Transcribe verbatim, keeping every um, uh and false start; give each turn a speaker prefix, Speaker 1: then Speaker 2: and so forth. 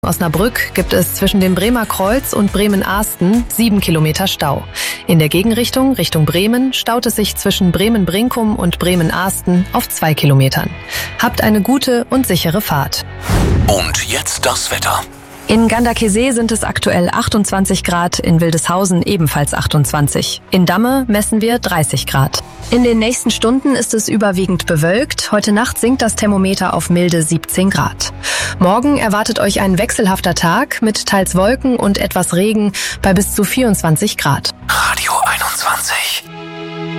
Speaker 1: Osnabrück gibt es zwischen dem Bremer Kreuz und Bremen-Ahsten sieben Kilometer Stau. In der Gegenrichtung, Richtung Bremen, staut es sich zwischen Bremen-Brinkum und Bremen-Ahsten auf zwei Kilometern. Habt eine gute und sichere Fahrt.
Speaker 2: Und jetzt das Wetter.
Speaker 1: In Ganderkesee sind es aktuell achtundzwanzig Grad, in Wildeshausen ebenfalls achtundzwanzig. In Damme messen wir dreißig Grad. In den nächsten Stunden ist es überwiegend bewölkt. Heute Nacht sinkt das Thermometer auf milde siebzehn Grad. Morgen erwartet euch ein wechselhafter Tag mit teils Wolken und etwas Regen bei bis zu vierundzwanzig Grad.
Speaker 2: Radio einundzwanzig.